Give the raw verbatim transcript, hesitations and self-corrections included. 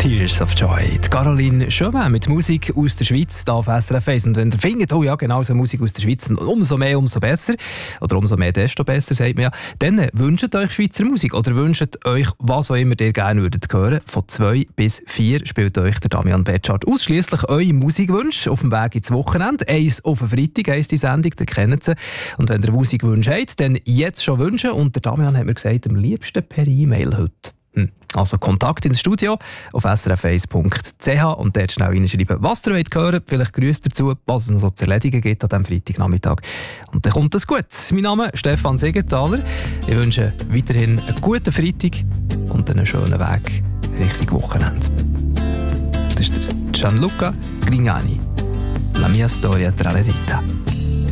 Tears of Joy. Die Caroline Chauvin mit Musik aus der Schweiz hier auf S R F eins. Und wenn ihr findet, oh ja, genau so Musik aus der Schweiz, umso mehr, umso besser, oder umso mehr, desto besser, sagt man ja, dann wünscht euch Schweizer Musik oder wünscht euch, was auch immer ihr gerne würdet hören. Von zwei bis vier spielt euch der Damian Betschart ausschliesslich eure Musikwünsche auf dem Weg ins Wochenende. Eins auf den Freitag heisst die Sendung, ihr kennt sie. Und wenn ihr Musikwünsche habt, dann jetzt schon wünschen. Und der Damian hat mir gesagt, am liebsten per E-Mail heute. Hm. Also Kontakt ins Studio auf s r f eins punkt c h und dort schnell reinschreiben, was ihr wollt hören, vielleicht Grüße dazu, was es noch so zu erledigen gibt an diesem Freitagnachmittag. Und dann kommt es gut. Mein Name ist Stefan Segenthaler. Ich wünsche weiterhin einen guten Freitag und einen schönen Weg Richtung Wochenende. Das ist der Gianluca Grignani. La mia storia tra le dita.